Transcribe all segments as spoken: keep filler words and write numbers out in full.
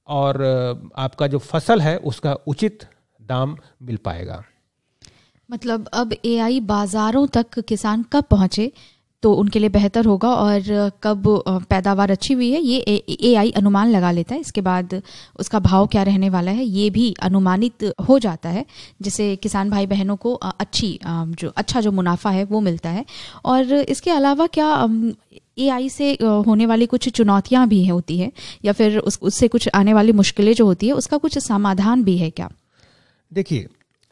और आपका जो फसल है उसका उचित दाम मिल पाएगा। मतलब अब एआई बाजारों तक किसान कब पहुंचे तो उनके लिए बेहतर होगा, और कब पैदावार अच्छी हुई है ये एआई अनुमान लगा लेता है। इसके बाद उसका भाव क्या रहने वाला है ये भी अनुमानित हो जाता है, जिससे किसान भाई बहनों को अच्छी जो अच्छा जो मुनाफा है वो मिलता है। और इसके अलावा क्या एआई से होने वाली कुछ चुनौतियां भी है होती है, या फिर उस उससे कुछ आने वाली मुश्किलें जो होती है उसका कुछ समाधान भी है क्या? देखिए,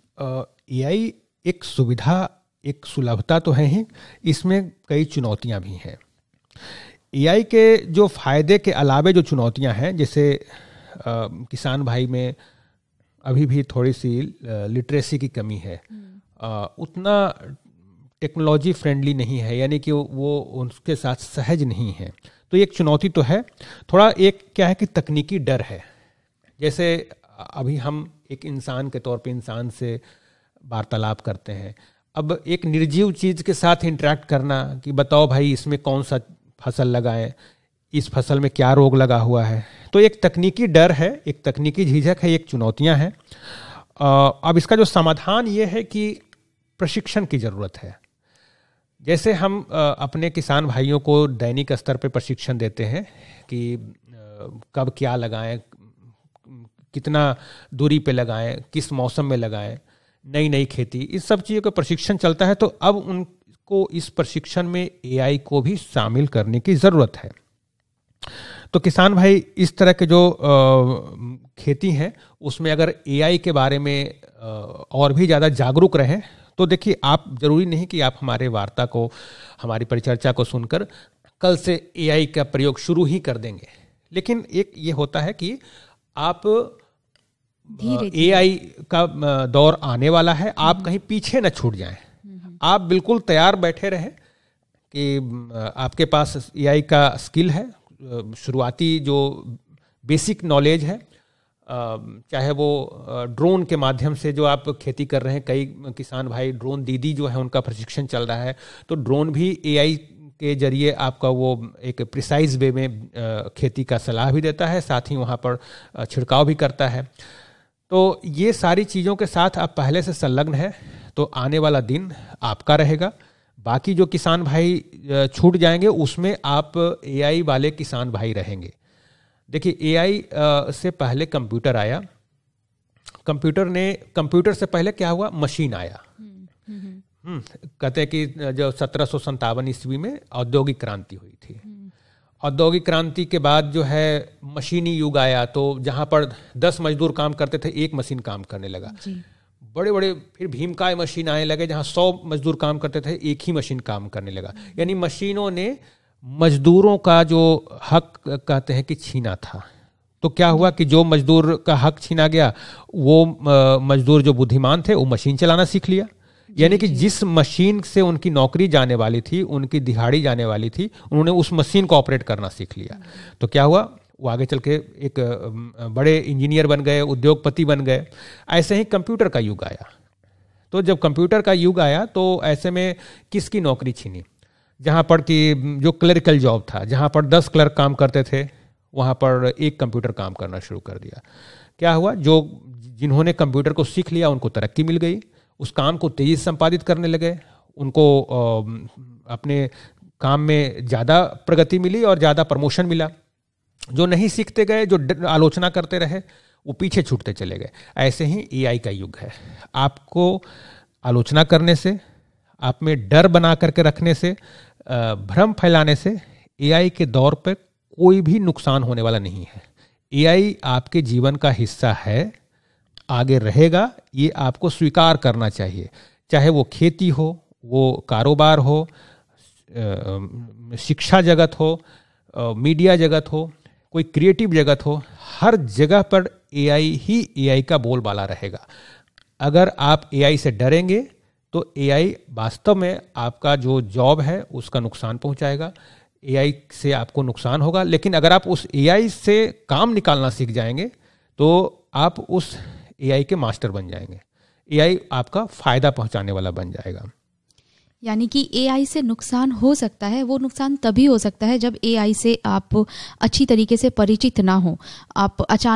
एआई एक सुविधा, एक सुलभता तो है ही, इसमें कई चुनौतियां भी हैं। एआई के जो फायदे के अलावे जो चुनौतियां हैं, जैसे आ, किसान भाई में अभी भी थोड़ी सी लिटरेसी की कमी है, आ, उतना टेक्नोलॉजी फ्रेंडली नहीं है, यानी कि वो उनके साथ सहज नहीं है, तो एक चुनौती तो है। थोड़ा एक क्या है कि तकनीकी डर है। जैसे अभी हम एक इंसान के तौर पे इंसान से वार्तालाप करते हैं, अब एक निर्जीव चीज़ के साथ इंटरेक्ट करना कि बताओ भाई इसमें कौन सा फसल लगाएं, इस फसल में क्या रोग लगा हुआ है, तो एक तकनीकी डर है, एक तकनीकी झिझक है, एक चुनौतियां हैं। अब इसका जो समाधान ये है कि प्रशिक्षण की ज़रूरत है। जैसे हम अपने किसान भाइयों को दैनिक स्तर पर प्रशिक्षण देते हैं कि कब क्या लगाएं, कितना दूरी पे लगाएं, किस मौसम में लगाएं, नई नई खेती, इस सब चीज़ों का प्रशिक्षण चलता है, तो अब उनको इस प्रशिक्षण में एआई को भी शामिल करने की ज़रूरत है। तो किसान भाई इस तरह के जो आ, खेती है उसमें अगर एआई के बारे में आ, और भी ज़्यादा जागरूक रहें, तो देखिए, आप ज़रूरी नहीं कि आप हमारे वार्ता को, हमारी परिचर्चा को सुनकर कल से एआई का प्रयोग शुरू ही कर देंगे, लेकिन एक ये होता है कि आप एआई का दौर आने वाला है, आप कहीं पीछे न छूट जाएं, आप बिल्कुल तैयार बैठे रहें कि आपके पास एआई का स्किल है, शुरुआती जो बेसिक नॉलेज है, चाहे वो ड्रोन के माध्यम से जो आप खेती कर रहे हैं, कई किसान भाई ड्रोन दीदी जो है उनका प्रशिक्षण चल रहा है, तो ड्रोन भी एआई के जरिए आपका वो एक प्रिसाइज वे में खेती का सलाह भी देता है, साथ ही वहाँ पर छिड़काव भी करता है। तो ये सारी चीज़ों के साथ आप पहले से संलग्न हैं तो आने वाला दिन आपका रहेगा। बाकी जो किसान भाई छूट जाएंगे उसमें आप एआई वाले किसान भाई रहेंगे। देखिए, एआई से पहले कंप्यूटर आया, कंप्यूटर ने कंप्यूटर से पहले क्या हुआ, मशीन आया। हम्म कहते हैं कि जो सत्रह सौ संतावन ईस्वी में औद्योगिक क्रांति हुई थी। औद्योगिक क्रांति के बाद जो है मशीनी युग आया, तो जहाँ पर दस मजदूर काम करते थे एक मशीन काम करने लगा। बड़े बड़े फिर भीमकाय मशीन आने लगे, जहाँ सौ मजदूर काम करते थे एक ही मशीन काम करने लगा। यानी मशीनों ने मजदूरों का जो हक कहते हैं कि छीना था। तो क्या हुआ कि जो मजदूर का हक छीना गया, वो मजदूर जो बुद्धिमान थे वो मशीन चलाना सीख लिया। यानी कि जिस मशीन से उनकी नौकरी जाने वाली थी, उनकी दिहाड़ी जाने वाली थी, उन्होंने उस मशीन को ऑपरेट करना सीख लिया। तो क्या हुआ, वो आगे चल के एक बड़े इंजीनियर बन गए, उद्योगपति बन गए। ऐसे ही कंप्यूटर का युग आया। तो जब कंप्यूटर का युग आया तो ऐसे में किसकी नौकरी छीनी, जहाँ पर कि जो क्लरिकल जॉब था, जहाँ पर दस क्लर्क काम करते थे, वहाँ पर एक कंप्यूटर काम करना शुरू कर दिया। क्या हुआ, जो जिन्होंने कंप्यूटर को सीख लिया उनको तरक्की मिल गई, उस काम को तेजी से संपादित करने लगे, उनको अपने काम में ज़्यादा प्रगति मिली और ज़्यादा प्रमोशन मिला। जो नहीं सीखते गए, जो आलोचना करते रहे, वो पीछे छूटते चले गए। ऐसे ही एआई का युग है। आपको आलोचना करने से, आप में डर बना करके रखने से, भ्रम फैलाने से एआई के दौर पर कोई भी नुकसान होने वाला नहीं है। एआई आपके जीवन का हिस्सा है, आगे रहेगा, ये आपको स्वीकार करना चाहिए। चाहे वो खेती हो, वो कारोबार हो, शिक्षा जगत हो, मीडिया जगत हो, कोई क्रिएटिव जगत हो, हर जगह पर एआई ही एआई का बोलबाला रहेगा। अगर आप एआई से डरेंगे तो एआई वास्तव में आपका जो जॉब है उसका नुकसान पहुंचाएगा, एआई से आपको नुकसान होगा। लेकिन अगर आप उस एआई से काम निकालना सीख जाएंगे तो आप उस एआई के मास्टर बन जाएंगे, एआई आपका फायदा पहुंचाने वाला बन जाएगा। यानी कि एआई से नुकसान हो सकता है, वो नुकसान तभी हो सकता है जब एआई से आप अच्छी तरीके से परिचित ना हो। आप अचानक